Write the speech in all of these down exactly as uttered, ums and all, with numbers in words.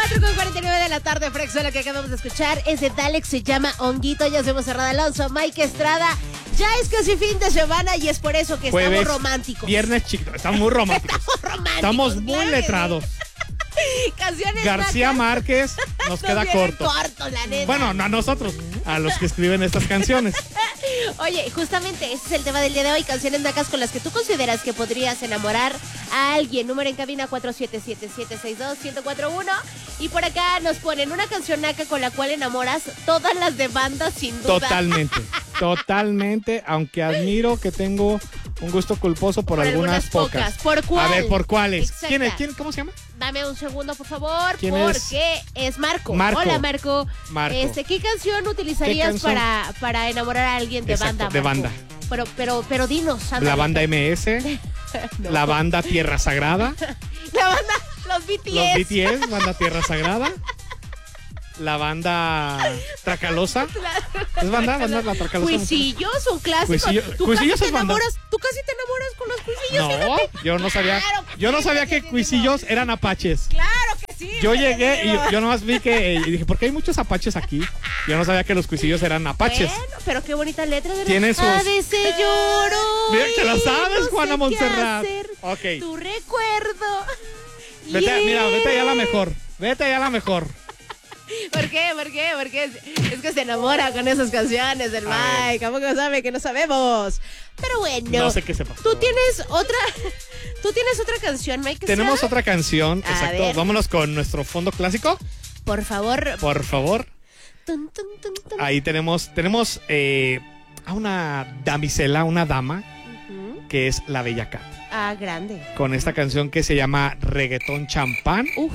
cuatro con cuarenta y nueve de la tarde, Frexo. Lo que acabamos de escuchar es de Dalex, se llama Honguito. Ya hemos cerrado Alonso, Mike Estrada. Ya es casi fin de semana y es por eso que Jueves, estamos románticos. Viernes chico, estamos muy románticos. Estamos románticos. Estamos muy claro. letrados. Canciones García nacas. Márquez nos queda viene corto. corto, la neta. Bueno, no a nosotros, a los que escriben estas canciones. Oye, justamente ese es el tema del día de hoy. Canciones nacas con las que tú consideras que podrías enamorar a alguien. Número en cabina cuatro siete siete, siete seis dos, uno cero cuatro uno. Y por acá nos ponen una canción naca con la cual enamoras todas las de banda sin duda. Totalmente, totalmente. Aunque admiro que tengo un gusto culposo por, Por algunas, algunas pocas. pocas. ¿Por cuál? A ver, ¿por cuáles? Exacta. ¿Quién es? ¿Quién? ¿Cómo se llama? Dame un segundo, por favor, ¿Quién porque es? es Marco. Marco. Hola, Marco. Marco. Este, ¿qué canción utilizarías ¿Qué canción? para para enamorar a alguien de Exacto, banda? de Marco? banda. Pero pero pero dinos, ándale. La banda M S, No. la banda Tierra Sagrada, La banda, los B T S. los B T S, banda Tierra Sagrada, la banda Tracalosa. ¿Es banda? ¿Banda la Tracalosa? Cuisillos, un clásico. Cuisillo- ¿Tú, Cuisillos casi es te banda. enamoras, tú casi te enamoras con los cuisillos, No, fíjate. yo no sabía. Claro que Yo no sí, sabía que queridísimo. Cuisillos eran apaches. Claro que sí. Yo llegué y queridísimo. yo, yo nomás vi que y dije, ¿por qué hay muchos apaches aquí? Yo no sabía que los Cuisillos eran apaches. Bueno, pero qué bonita letra, ¿verdad? Tiene sus- A veces lloro. Mira que la y sabes, no Juana sé Montserrat. qué hacer. Ok. Tu recuerdo. Vete, Yeah. mira, vete allá a la mejor. Vete allá a la mejor. ¿Por qué? ¿Por qué? Porque es, es que se enamora con esas canciones del A Mike. ¿Cómo que sabe que no sabemos? Pero bueno. No sé qué se pasó. Tú tienes otra. Tú tienes otra canción, Mike. Tenemos Estrada? otra canción. A Exacto. ver. Vámonos con nuestro fondo clásico. Por favor. Por favor. Tun, tun, tun, tun. Ahí tenemos, tenemos eh, a una damisela, una dama, Ujú. que es la Bella Cat. Ah, grande. Con esta canción que se llama Reggaetón Champán. Uf.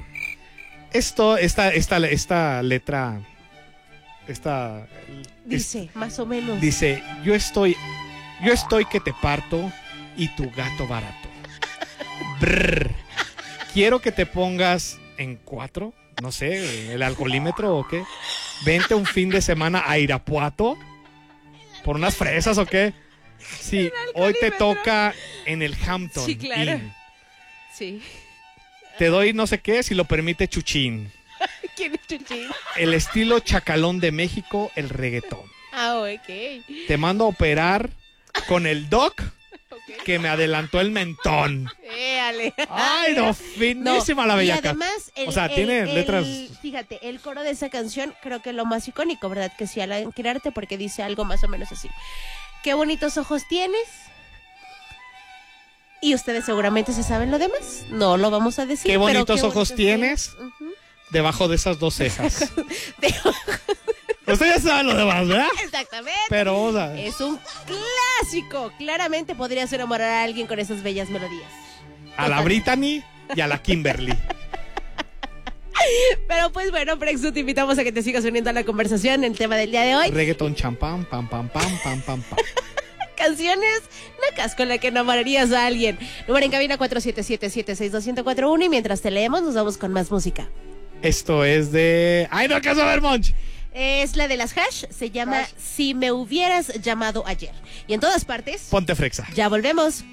Esto, esta, esta, esta letra, esta Dice, más o menos. dice, yo estoy, yo estoy que te parto y tu gato barato. Brr. Quiero que te pongas en cuatro, no sé, el alcoholímetro o qué. Vente un fin de semana a Irapuato por unas fresas o qué. Sí, hoy te toca en el Hampton Sí, claro. Inn. Sí. Te doy no sé qué, si lo permite Chuchín. ¿Quién es Chuchín? El estilo chacalón de México, el reggaetón. Ah, ok. Te mando a operar con el doc Ok. que me adelantó el mentón. Éale. Ay, no, finísima la Y Bella Cat. además, el, O sea, el- tiene el- letras. Fíjate, el coro de esa canción creo que es lo más icónico, ¿verdad? Que sí, al quererte, porque dice algo más o menos así. Qué bonitos ojos tienes. Y ustedes seguramente se saben lo demás. No lo vamos a decir. Qué pero bonitos ojos bonitos tienes. Ujú. Debajo de esas dos cejas. De- Usted ya sabe lo demás, ¿verdad? Exactamente. Pero, o sea, Es un clásico. Claramente podrías enamorar a alguien con esas bellas melodías. a la Brittany y a la Kimberly. Pero pues bueno, Prexu, te invitamos a que te sigas uniendo a la conversación en el tema del día de hoy. Reggaetón champán, pam, pam, pam, pam, pam, pam. Canciones nacas con la que enamorarías a alguien. Número en cabina cuatro siete siete, siete seis dos, uno cero cuatro uno. Y mientras te leemos, nos vamos con más música. Esto es de... ¡Ay, no alcanzo a ver, Monch! Es la de las Hash. Se llama Hash. Si me hubieras llamado ayer. Y en todas partes, Ponte frexa. ya volvemos.